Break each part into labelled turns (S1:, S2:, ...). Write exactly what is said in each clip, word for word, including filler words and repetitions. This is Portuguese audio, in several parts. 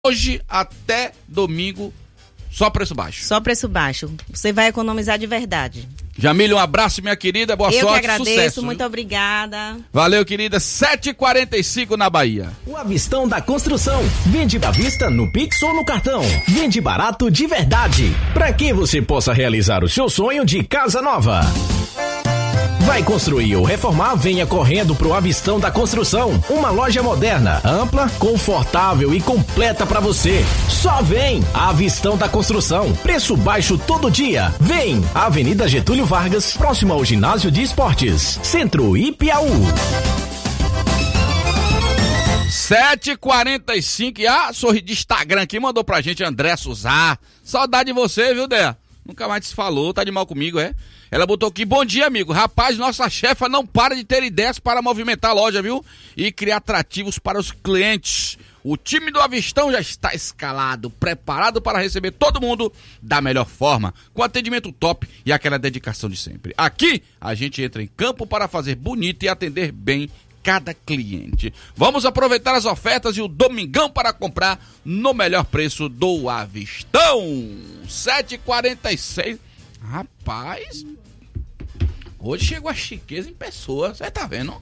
S1: hoje até domingo, só preço baixo.
S2: Só preço baixo. Você vai economizar de verdade.
S1: Jamília, um abraço, minha querida. Boa
S2: Eu
S1: sorte,
S2: que agradeço,
S1: sucesso.
S2: muito obrigada.
S1: Valeu, querida. sete e quarenta e cinco na Bahia.
S3: O Avistão da Construção. Vende à vista no Pix ou no cartão. Vende barato de verdade. Para que você possa realizar o seu sonho de casa nova. Vai construir ou reformar? Venha correndo pro Avistão da Construção. Uma loja moderna, ampla, confortável e completa para você. Só vem! Avistão da Construção. Preço baixo todo dia. Vem! Avenida Getúlio Vargas, próximo ao Ginásio de Esportes. Centro Ipiaú.
S1: sete e quarenta e cinco. E a sorri de Instagram aqui mandou pra gente André Suzar. Saudade de você, viu, Dé? Nunca mais se falou, tá de mal comigo, é? Ela botou aqui, bom dia, amigo. Rapaz, nossa chefa não para de ter ideias para movimentar a loja, viu? E criar atrativos para os clientes. O time do Avistão já está escalado, preparado para receber todo mundo da melhor forma, com atendimento top e aquela dedicação de sempre. Aqui, a gente entra em campo para fazer bonito e atender bem cada cliente. Vamos aproveitar as ofertas e o domingão para comprar no melhor preço do Avistão. sete e quarenta e seis. Rapaz, hoje chegou a chiqueza em pessoa, você tá vendo?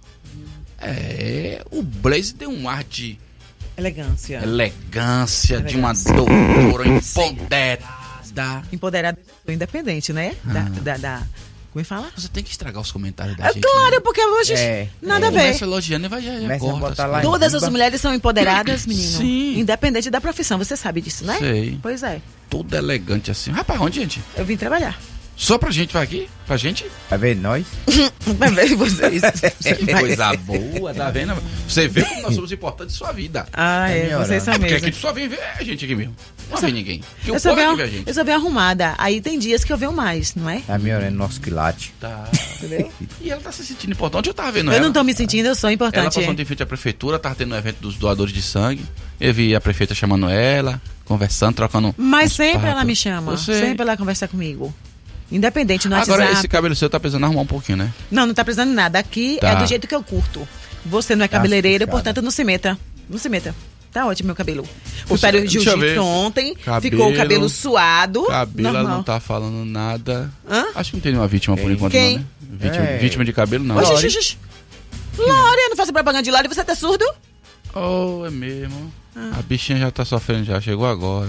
S1: É, o Blaze tem um ar de
S4: elegância,
S1: elegância, elegância. De uma doutora empoderada.
S4: Empoderada, independente, né? Ah. Da, da, da... Como é que fala?
S1: Você tem que estragar os comentários da
S4: é,
S1: gente.
S4: Claro, né? Porque hoje
S2: é,
S4: nada
S2: é.
S4: a ver.
S1: Começa elogiando e vai já, já corta,
S4: lá Todas as mulheres são empoderadas, menino.
S1: Sim.
S4: Independente da profissão, você sabe disso, né?
S1: Sei.
S4: Pois é.
S1: Tudo elegante assim. Rapaz, onde, gente?
S4: Eu vim trabalhar.
S1: Só pra gente, vai aqui? Pra gente?
S5: Vai ver nós?
S4: Vai ver vocês.
S1: Que coisa boa, tá vendo? Você vê como nós somos importantes em sua vida.
S4: Ah, é, é vocês são
S1: é porque
S4: mesmo.
S1: aqui tu só vem ver a gente aqui mesmo. Não vem ninguém.
S4: Eu só, venho, a gente. eu só venho arrumada. Aí tem dias que eu venho mais, não é?
S5: A minha hora é nosso quilate.
S1: Tá. Entendeu? E ela tá se sentindo importante. Eu tava vendo
S4: eu
S1: ela.
S4: Eu não tô me sentindo, eu sou importante.
S1: Ela passou ontem em frente à prefeitura, tava tendo um evento dos doadores de sangue. Eu vi a prefeita chamando ela, conversando, trocando.
S4: Mas sempre papos. Ela me chama. Sempre ela conversa comigo. Independente no WhatsApp.
S1: Agora esse cabelo seu tá precisando arrumar um pouquinho, né?
S4: Não, não tá precisando de nada. Aqui tá. É do jeito que eu curto. Você não é cabeleireiro, portanto não se meta. Não se meta. Tá ótimo meu cabelo. O pé do jiu-jitsu ontem, cabelo, ficou o cabelo suado.
S1: Cabelo
S4: normal.
S1: Não tá falando nada.
S4: Hã?
S1: Acho que não tem nenhuma vítima por enquanto,
S4: Quem?
S1: não, né? Vítima, é. vítima de cabelo, não.
S4: Oxi, oxi, oxi. Lória, não faço propaganda de Lória, você tá surdo?
S1: Oh, é mesmo. Ah. A bichinha já tá sofrendo, já chegou agora.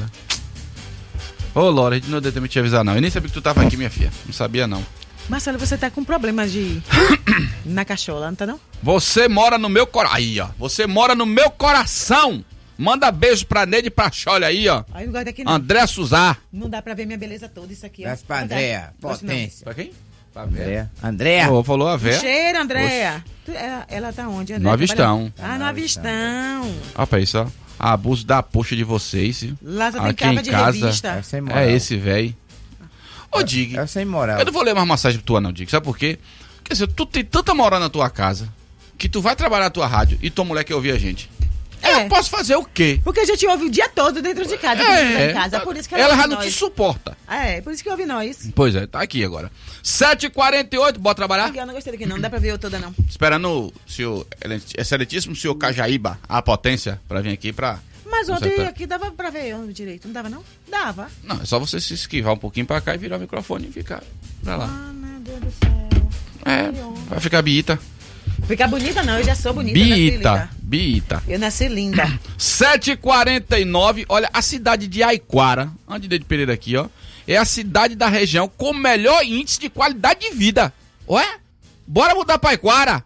S1: Ô, oh, Lória, a gente não deve me te avisar, não. Eu nem sabia que tu tava aqui, minha filha. Não sabia, não.
S4: Marcelo, você tá com problemas de... na cachola, não tá, não?
S1: Você mora no meu coração. Aí, ó. Você mora no meu coração. Manda beijo pra Neide e pra Chole aí, ó.
S4: Aí, não gosto daqui, não.
S1: André Suzar.
S4: Não dá pra ver minha beleza toda, isso aqui, ó.
S5: Mas pra Andréa, potência.
S1: Pra quem?
S5: Pra Andréa. Andréa.
S1: Oh, falou a Vé.
S4: Cheira, Andréa. Ela, ela tá onde, Andréa?
S1: No Avistão.
S4: Ah, no Avistão.
S1: Ó, pra isso, ó. Abuso da poxa de vocês.
S4: Lá só tem
S1: aqui
S4: capa
S1: em
S4: de
S1: casa
S4: revista.
S1: É, é esse, velho. Ô, é, Dig.
S5: É sem moral.
S1: Eu não vou ler mais massagem tua, não, Dig. Sabe por quê? Porque assim, tu tem tanta moral na tua casa que tu vai trabalhar na tua rádio e tua mulher quer ouvir a gente. É. Eu posso fazer o quê?
S4: Porque a gente ouve o dia todo dentro de casa.
S1: É,
S4: em casa. Por isso que ela
S1: ela já não
S4: nós.
S1: te suporta.
S4: É, por isso que ouve nós.
S1: Pois é, tá aqui agora. sete e quarenta e oito, bora trabalhar?
S4: Eu não gostei daqui não, não dá pra ver eu toda não.
S1: Esperando o senhor, excelentíssimo senhor Cajaíba, a potência, pra vir aqui pra...
S4: Mas ontem aqui dava pra ver eu direito, não dava não? Dava.
S1: Não, é só você se esquivar um pouquinho pra cá e virar o microfone e ficar pra lá.
S4: Ah, meu Deus do céu.
S1: É, vai ficar biita.
S4: Ficar bonita não, eu já sou bonita.
S1: Biita, biita.
S4: Eu nasci linda.
S1: sete e quarenta e nove, olha, a cidade de Aiquara, antes de Pereira aqui, ó, é a cidade da região com o melhor índice de qualidade de vida. Ué? Bora mudar pra Aiquara.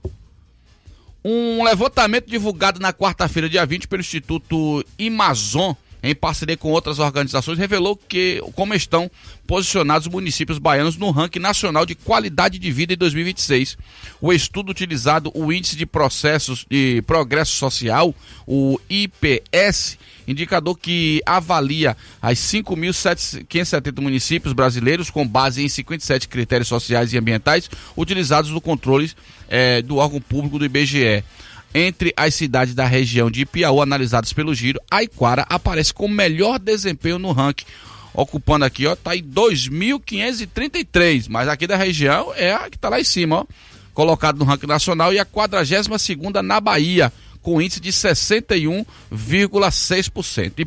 S1: Um levantamento divulgado na quarta-feira, dia vinte, pelo Instituto Amazon, em parceria com outras organizações, revelou que como estão posicionados os municípios baianos no ranking nacional de qualidade de vida em dois mil e vinte e seis. O estudo utilizado, o Índice de Processos de Progresso Social, o I P S, indicador que avalia as cinco mil quinhentos e setenta municípios brasileiros com base em cinquenta e sete critérios sociais e ambientais utilizados no controle eh, do órgão público do I B G E. Entre as cidades da região de Ipiaú analisadas pelo Giro, Aiquara aparece com melhor desempenho no ranking, ocupando aqui, ó, tá em dois mil quinhentos e trinta e três, mas aqui da região é a que tá lá em cima, ó, colocado no ranking nacional, e a quadragésima segunda na Bahia, com índice de sessenta e um vírgula seis por cento. E